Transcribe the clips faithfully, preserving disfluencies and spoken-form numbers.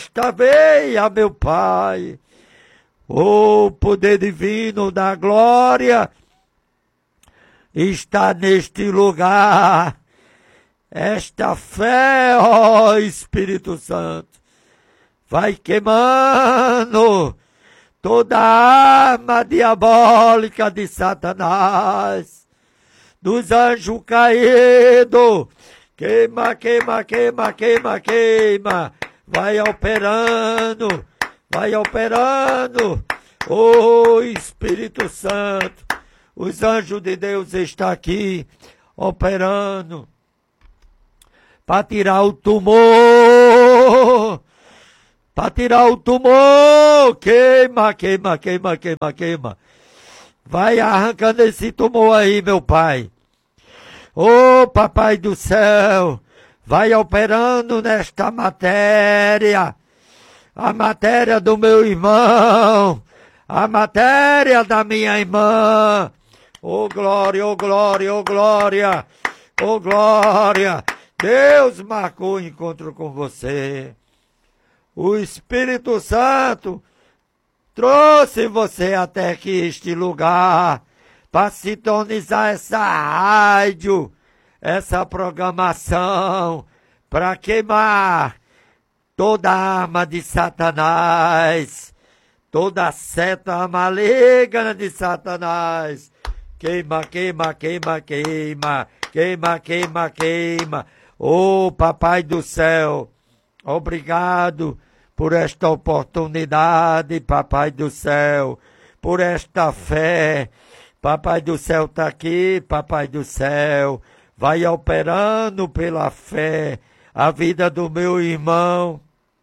nesta veia, meu Pai. O poder divino da glória está neste lugar. Esta fé, ó Espírito Santo, vai queimando toda a arma diabólica de Satanás, dos anjos caídos. Queima, queima, queima, queima, queima. Vai operando, vai operando. Ô Espírito Santo, os anjos de Deus estão aqui operando para tirar o tumor, para tirar o tumor. Queima, queima, queima, queima, queima. Vai arrancando esse tumor aí, meu Pai. Ô Papai do céu, vai operando nesta matéria, a matéria do meu irmão, a matéria da minha irmã. Ô glória, ô glória, ô glória, ô glória. Deus marcou o encontro com você. O Espírito Santo trouxe você até aqui este lugar para sintonizar essa rádio, essa programação, para queimar toda a arma de Satanás, toda a seta maligna de Satanás. Queima, queima, queima, queima, queima, queima, queima. Ô Papai do céu, obrigado por esta oportunidade, Papai do céu, por esta fé. Papai do céu está aqui, Papai do céu, vai operando pela fé a vida do meu irmão,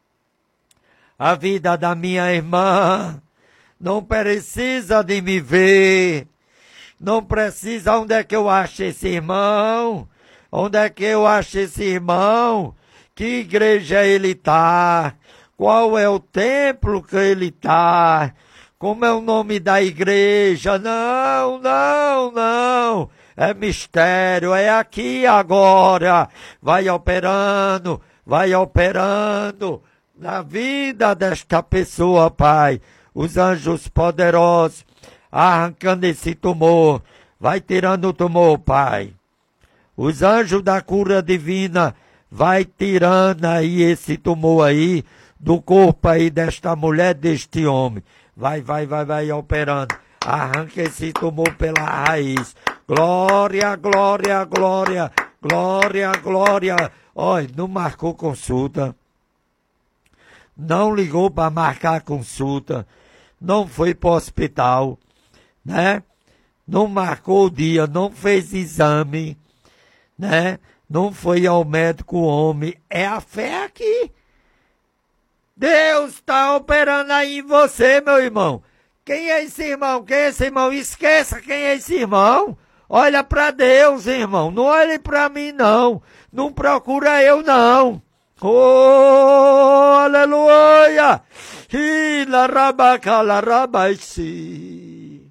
a vida da minha irmã. Não precisa de me ver, não precisa. Onde é que eu acho esse irmão? Onde é que eu acho esse irmão? Que igreja ele está? Qual é o templo que ele está? Como é o nome da igreja? Não, não, não. É mistério, é aqui agora. Vai operando, vai operando na vida desta pessoa, Pai. Os anjos poderosos arrancando esse tumor. Vai tirando o tumor, Pai. Os anjos da cura divina vai tirando aí esse tumor aí do corpo aí desta mulher, deste homem. Vai, vai, vai, vai operando. Arranca esse tumor pela raiz. Glória, glória, glória, glória, glória. Olha, não marcou consulta. Não ligou para marcar consulta. Não foi para o hospital, né? Não marcou o dia, não fez exame, né? Não foi ao médico homem. É a fé aqui. Deus está operando aí em você, meu irmão. Quem é esse irmão? Quem é esse irmão? Esqueça quem é esse irmão. Olha para Deus, irmão. Não olhe para mim, não. Não procura eu, não. Oh, aleluia. Ila rabacala rabaisi.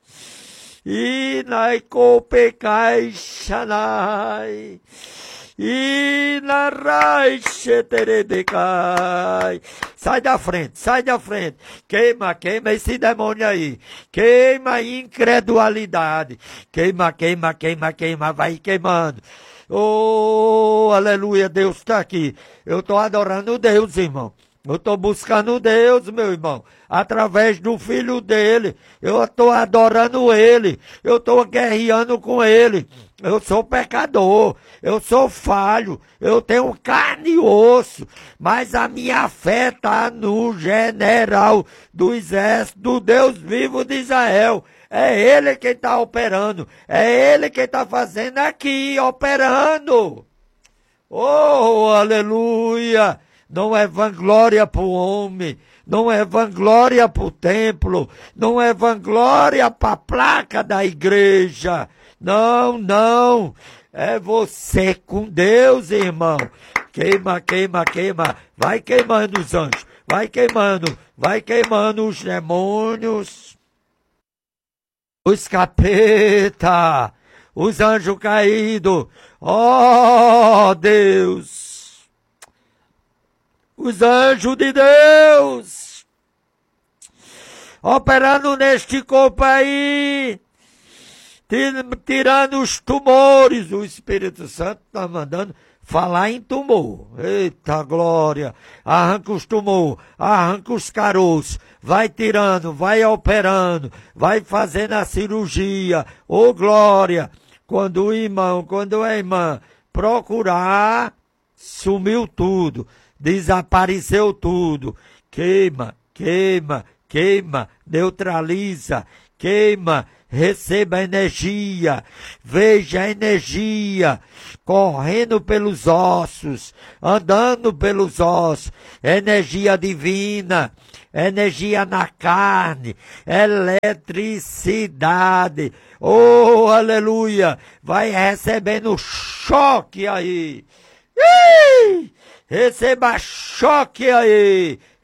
Inai copecai xanai. E na raicheterebecai. Sai da frente, sai da frente. Queima, queima esse demônio aí. Queima a incredulidade. Queima, queima, queima, queima. Vai queimando. Oh, aleluia, Deus está aqui. Eu estou adorando Deus, irmão. Eu estou buscando Deus, meu irmão, através do filho dele. Eu estou adorando ele. Eu estou guerreando com ele. Eu sou pecador. Eu sou falho. Eu tenho carne e osso. Mas a minha fé está no general do exército do Deus vivo de Israel. É ele quem está operando. É ele quem está fazendo aqui, operando. Oh, aleluia. Não é vanglória para o homem, não é vanglória para o templo, não é vanglória para a placa da igreja. Não, não. É você com Deus, irmão. Queima, queima, queima. Vai queimando os anjos, vai queimando, vai queimando os demônios, os capeta, os anjos caídos. Oh, Deus. os anjos de Deus, operando neste corpo aí, tirando os tumores. O Espírito Santo está mandando falar em tumor. Eita glória! Arranca os tumores, arranca os caroços, vai tirando, vai operando, vai fazendo a cirurgia. Ô glória! Quando o irmão, quando a irmã procurar, sumiu tudo, desapareceu tudo. Queima, queima, queima, neutraliza, queima. Receba energia, veja a energia correndo pelos ossos, andando pelos ossos, energia divina, energia na carne, eletricidade. Oh, aleluia! Vai recebendo choque aí. Ih! Receba choque aí.